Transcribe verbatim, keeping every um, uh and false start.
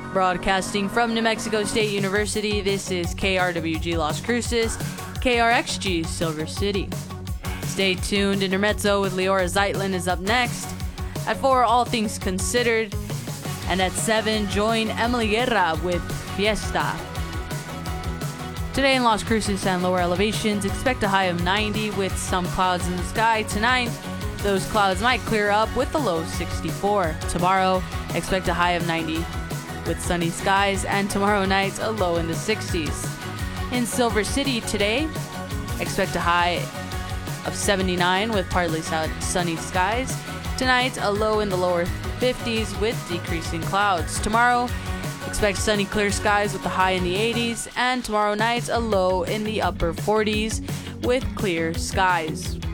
Broadcasting from New Mexico State University, this is K R W G Las Cruces, K R X G Silver City. Stay tuned. Intermezzo with Leora Zeitlin is up next. At four, All Things Considered. And at seven, join Emily Guerra with Fiesta. Today in Las Cruces and lower elevations, expect a high of ninety with some clouds in the sky. Tonight, those clouds might clear up with the low sixty-four. Tomorrow, expect a high of ninety with sunny skies, and tomorrow night, a low in the sixties. In Silver City today, expect a high of seventy-nine with partly sunny skies. Tonight, a low in the lower fifties with decreasing clouds. Tomorrow, expect sunny clear skies with a high in the eighties, and tomorrow night, a low in the upper forties with clear skies.